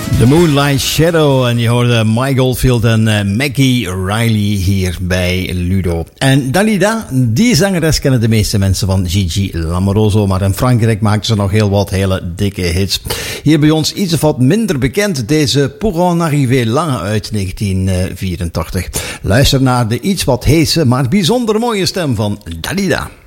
The Moonlight Shadow en je hoorde Mike Oldfield en Maggie Riley hier bij Ludo. En Dalida, die zangeres kennen de meeste mensen van Gigi Lamoroso, maar in Frankrijk maakten ze nog heel wat hele dikke hits. Hier bij ons iets of wat minder bekend, deze Pour en arriver là uit 1984. Luister naar de iets wat heese, maar bijzonder mooie stem van Dalida.